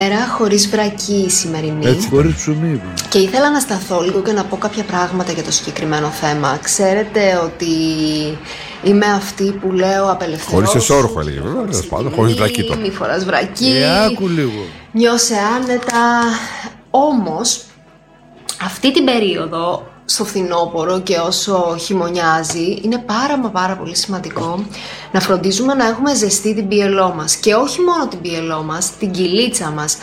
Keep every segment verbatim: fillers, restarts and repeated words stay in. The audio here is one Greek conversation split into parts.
Χωρίς βρακή η σημερινή. Έτσι, χωρίς ψωμί. Και ήθελα να σταθώ λίγο και να πω κάποια πράγματα για το συγκεκριμένο θέμα. Ξέρετε ότι είμαι αυτή που λέω απελευθερώσου. Χωρίς εσώρουχο έλεγε βέβαια. Χωρίς βρακή τώρα. Μη φοράς βρακή. Ε, άκου λίγο. Νιώσε άνετα. Όμως αυτή την περίοδο στο φθινόπωρο και όσο χειμωνιάζει είναι πάρα μα πάρα πολύ σημαντικό να φροντίζουμε να έχουμε ζεστή την πίελό μας. Και όχι μόνο την πίελό μας, την κοιλίτσα μας.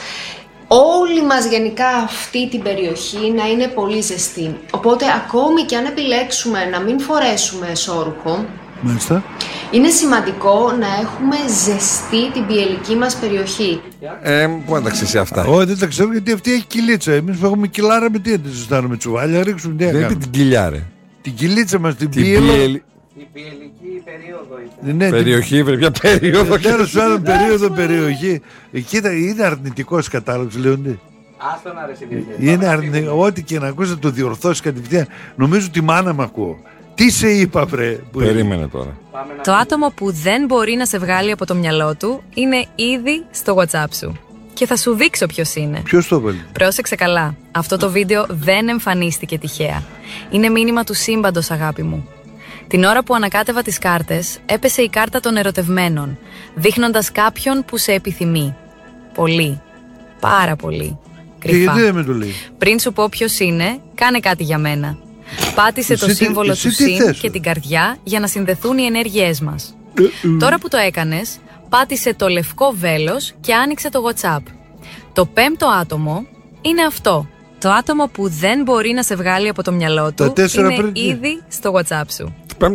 Όλη μας γενικά αυτή την περιοχή να είναι πολύ ζεστή. Οπότε ακόμη και αν επιλέξουμε να μην φορέσουμε εσώρουχο, μάλιστα, είναι σημαντικό να έχουμε ζεστή την πιελική μας περιοχή. Ε, πού να τα ξέρεις αυτά. Όχι, δεν τα ξέρω γιατί αυτή έχει κοιλίτσα. Εμείς που έχουμε κοιλάρα με τι δεν τη ζεστάνουμε τσουβάλια, ρίξουμε τι δεν είπε την κοιλιά ρε. Την κοιλίτσα μας, την, την πίελο. πιελ... Η πιελική περίοδο ήταν. Ναι, περιοχή, βρε, ποια περίοδο. Τέλος πάντων, περίοδο, περιοχή. Εκεί είναι αρνητικός κατάλογος, Λεωνί. Άστο να ρε συνεχίσει. Είναι αρνητικό. Ό,τι και να ακούσει να το διορθώσει κατευθείαν. Νομίζω τη μάνα μ' ακούω. Τι σε είπα, βρε. Περίμενε τώρα. Το άτομο που δεν μπορεί να σε βγάλει από το μυαλό του είναι ήδη στο WhatsApp σου. Και θα σου δείξω ποιος είναι. Ποιος το έβαλε? Πρόσεξε καλά. Αυτό το βίντεο δεν εμφανίστηκε τυχαία. Είναι μήνυμα του σύμπαντος, αγάπη μου. Την ώρα που ανακάτευα τις κάρτες, έπεσε η κάρτα των ερωτευμένων, δείχνοντας κάποιον που σε επιθυμεί. Πολύ. Πάρα πολύ. Κρυφά. Και γιατί δεν με το λέει? Πριν σου πω ποιος είναι, κάνε κάτι για μένα. Πάτησε εσύ το τι, σύμβολο εσύ του τι συν θες? και την καρδιά για να συνδεθούν οι ενέργειές μας. Ε, ε. Τώρα που το έκανες, πάτησε το λευκό βέλος και άνοιξε το WhatsApp. Το πέμπτο άτομο είναι αυτό. Το άτομο που δεν μπορεί να σε βγάλει από το μυαλό του είναι πριν... ήδη στο WhatsApp σου.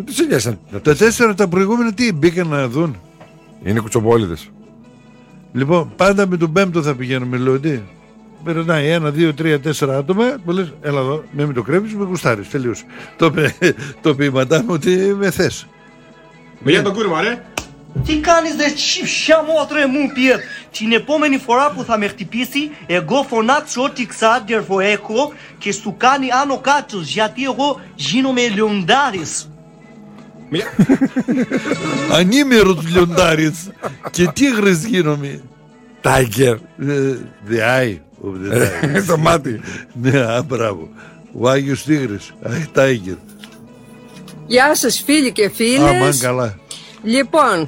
Τα τέσσερα τα προηγούμενα τι μπήκαν να δουν? Είναι κουτσομπόλιδες. Λοιπόν, πάντα με τον πέμπτο θα πηγαίνουμε, Λεοντή. Περνάει ένα, δύο, τρία, τέσσερα άτομα. Μου λες, έλα εδώ, με, με το κρέμεις, με γουστάρεις. Τελείως. Το, το ποιηματά μου ότι με θες. Με τον κούρμα, ρε. Τι κάνεις δε τσιφσιά μότρε μου πιέτ. Την επόμενη φορά που θα με χτυπήσει, εγώ φωνάξω ό,τι ξάδερφο έχω και σου κάνει άνω κάτω, γιατί εγώ γίνομαι λιοντάρης. Ανήμερος λιοντάρης και τίγρης γίνομαι. Tiger. The eye of the tiger. Το μάτι. Ναι, α, μπράβο. Ο Άγιος Τίγρης, Tiger. Γεια σας φίλοι και φίλες. Α, μαν καλά. Λοιπόν,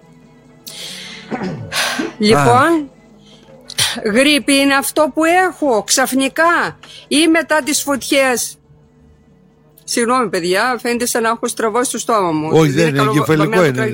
λοιπόν, γρίπη είναι αυτό που έχω ξαφνικά ή μετά τις φωτιές? Συγγνώμη παιδιά, φαίνεται σαν να έχω στραβώσει το στόμα μου. Όχι, δεν είναι, εγκεφαλικό είναι.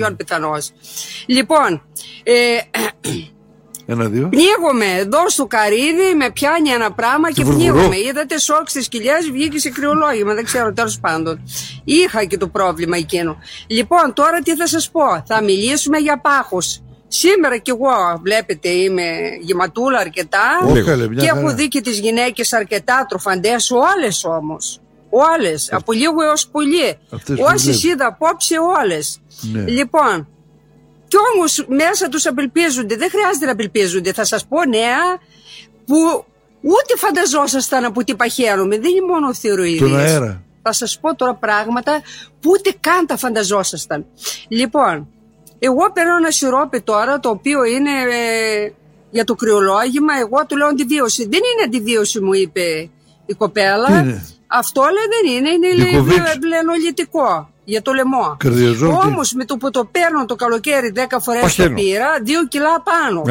Λοιπόν, ε, ένα-δύο. πνίγομαι εδώ στο καρύδι, με πιάνει ένα πράγμα και πνίγομαι. Είδατε σόξ τις κοιλιάς, βγήκε σε κρυολόγημα, δεν ξέρω, τέλος πάντων. Είχα και το πρόβλημα εκείνο. Λοιπόν, τώρα τι θα σας πω, θα μιλήσουμε για πάχος. Σήμερα κι εγώ, βλέπετε, είμαι γεματούλα αρκετά. Όχαλε, και έχω δει και τις γυναίκες αρκετά τροφαντές, όλες όμως. Όλες, Αυτ... από λίγο έως πολύ. Όσες είδα απόψε, όλες. Ναι. Λοιπόν, κι όμως μέσα τους απελπίζονται, δεν χρειάζεται να απελπίζονται. Θα σας πω νέα που ούτε φανταζόσασταν από τι παχαίρομαι. Δεν είναι μόνο θηροειδίες. Τον αέρα. Θα σας πω τώρα πράγματα που ούτε καν τα φανταζόσασταν. Λοιπόν, εγώ παίρνω ένα σιρόπι τώρα, το οποίο είναι ε, για το κρυολόγημα. Εγώ του λέω αντιβίωση. Δεν είναι αντιβίωση, μου είπε η κοπέλα. Αυτό λέει δεν είναι, είναι λενολιτικό για το λαιμό. Όμως με το που το παίρνω το καλοκαίρι δέκα φορές το πήρα, δύο κιλά πάνω.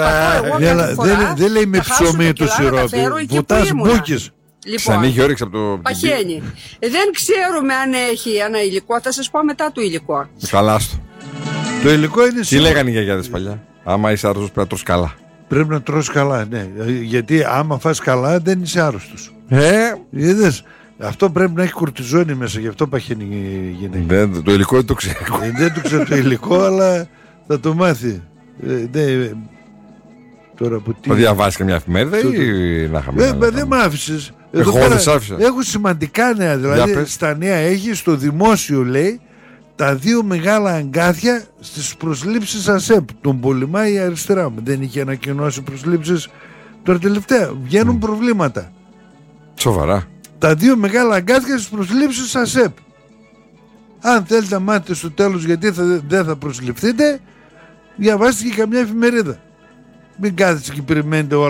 Δεν λέει με ψωμί το σιρόπι, βουτάς μπούκες. Σαν είχε όρεξη από το παχαίνει. Δεν ξέρουμε αν έχει ένα υλικό, θα σας πω μετά το υλικό. Καλά στο. Το υλικό είναι. Τι λέγανε οι γιαγιάδες παλιά? Άμα είσαι άρρωστος πρέπει να τρως καλά. Πρέπει να τρως καλά, ναι. Γιατί άμα φας καλά δεν είσαι άρρωστος. Ε, είδες. Αυτό πρέπει να έχει κορτιζόνη μέσα, γι' αυτό παχαίνει η γυναίκα. Δεν, το υλικό δεν το ξέρω. Ε, δεν το ξέρω το υλικό, αλλά θα το μάθει. Ε, δε, τώρα που τι... Θα διαβάσεις καμιά εφημερίδα ή να είχαμε? Δεν δε μ' άφησες. Εγώ δεν σ' άφησα. Έχω σημαντικά νέα, δηλαδή στα νέα έχει, στο δημόσιο λέει, τα δύο μεγάλα αγκάθια στις προσλήψεις ΑΣΕΠ. Τον πολυμάει η αριστερά μου. Δεν είχε ανακοινώσει προσλήψεις τώρα τελευταία. Βγαίνουν mm. προβλήματα. Σοβαρά. Τα δύο μεγάλα αγκάθια στις προσλήψεις ΑΣΕΠ. Αν θέλετε να μάθετε στο τέλος γιατί θα, δεν θα προσληφθείτε, διαβάστε και καμιά εφημερίδα. Μην κάθεσαι και περιμένετε όλα